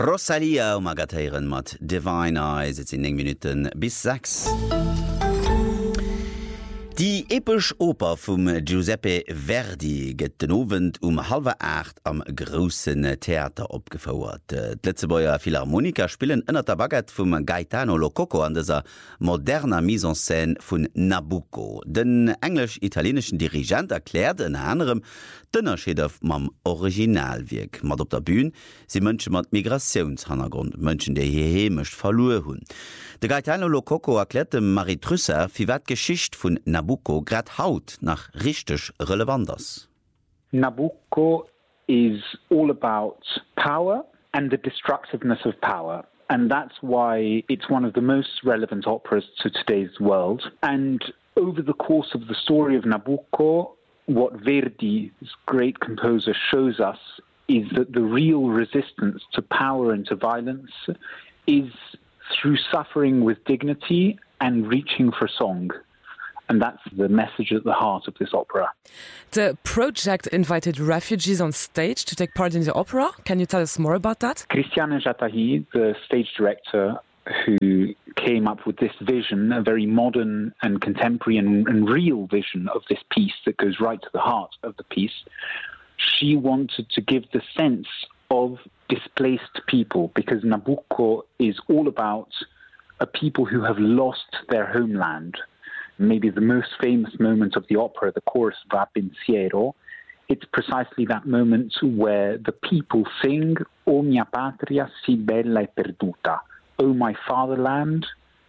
Rosalia Magatieren mat Divine Eyes in 10 Minuten bis 6. Die episch Oper vum Giuseppe Verdi gëtt den Abend 7:30 am grossen Theater opgefauert. D'Letzebauer Philharmoniker spielen ënner der Baguette vum Gaetano Lococo an dieser moderner Mise en Scène vun Nabucco. Den englisch-italienischen Dirigent erklärt in anderem d'Unterschied mam Originalwerk. Mat op der Bühne si Mënschen mat Migrationshintergrund, Mënschen, die hierher mecht verloren hunn. De Gaetano Lococo erklärt dem Marie Trusser, wie wat Geschicht vun Nabucco grad haut nach richtig relevant ist. Nabucco is all about power and the destructiveness of power. And that's why it's one of the most relevant operas to today's world. And over the course of the story of Nabucco, what Verdi's great composer shows us is that the real resistance to power and to violence is through suffering with dignity and reaching for song. And that's the message at the heart of this opera. The project invited refugees on stage to take part in the opera. Can you tell us more about that? Cristiana Jatahi, the stage director who came up with this vision, a very modern and contemporary and real vision of this piece that goes right to the heart of the piece, she wanted to give the sense of displaced people, because Nabucco is all about a people who have lost their homeland. Maybe the most famous moment of the opera, the chorus Va Pensiero, it's precisely that moment where the people sing O mia patria si bella e perduta. Oh, my fatherland,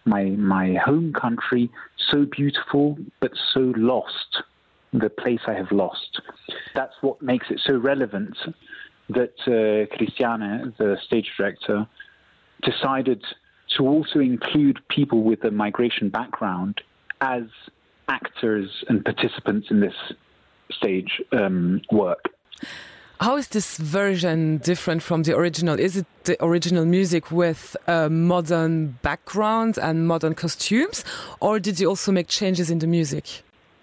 my home country, so beautiful but so lost, the place I have lost. That's what makes it so relevant that Cristiana, the stage director, decided to also include people with a migration background as actors and participants in this stage work. How is this version different from the original? Is it the original music with a modern background and modern costumes, or did you also make changes in the music?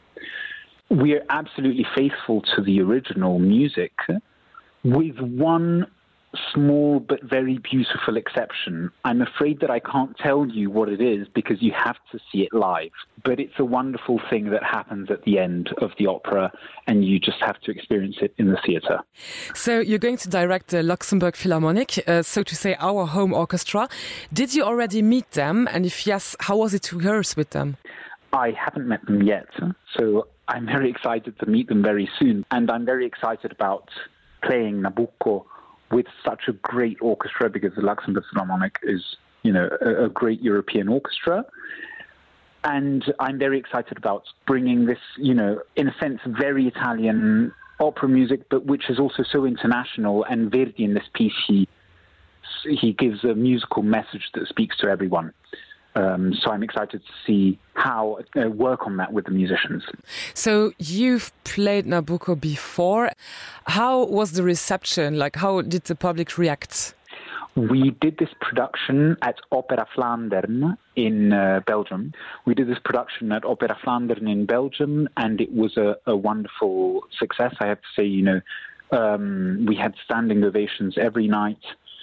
We are absolutely faithful to the original music, with one small but very beautiful exception. I'm afraid that I can't tell you what it is because you have to see it live. But it's a wonderful thing that happens at the end of the opera, and you just have to experience it in the theatre. So you're going to direct the Luxembourg Philharmonic, so to say our home orchestra. Did you already meet them? And if yes, how was it to rehearse with them? I haven't met them yet, so I'm very excited to meet them very soon. And I'm very excited about playing Nabucco with such a great orchestra, because the Luxembourg Philharmonic is, a great European orchestra. And I'm very excited about bringing this, in a sense, very Italian opera music, but which is also so international. And Verdi in this piece, he gives a musical message that speaks to everyone. So I'm excited to see how work on that with the musicians. So you've played Nabucco before. How was the reception? Like, how did the public react? We did this production at Opera Flandern in Belgium. We did this production at Opera Flandern in Belgium, and it was a wonderful success. I have to say, we had standing ovations every night.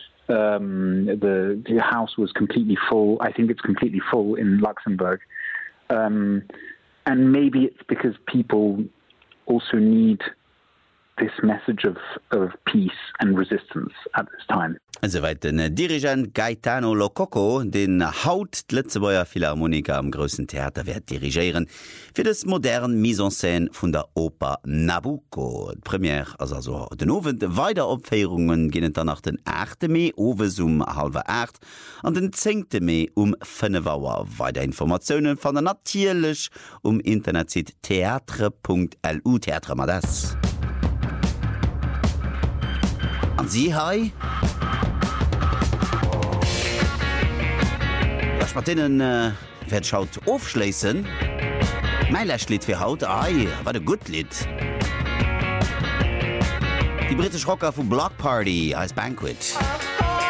The house was completely full. I think it's completely full in Luxembourg. And maybe it's because people also need this message of peace and resistance at this time. Soweit den Dirigent Gaetano Lococo, den haut Letzebauer Philharmoniker am grossen Theater wird dirigieren für das moderne Mise en Scène von der Oper Nabucco. Premiere, also den Abend, weiter Opfeierungen gehen dann nach den 8. Mai, ovens 7:30 und den 10. Mai 5 Uhr. Weitere Informationen von der natürlich Internetseite theatre.lu, Theatre mal das. An Sie, hi? Was mit denen wird schaut aufschließen? Mein Lied für Haut, ai, war ein gut Lied. Die britische Rocker von Block Party als Banquet.